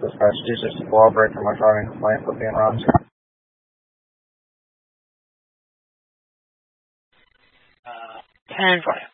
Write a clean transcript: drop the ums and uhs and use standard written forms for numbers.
dispatch. Jesus to cooperate for my driving complaint for being robbed. 10-20.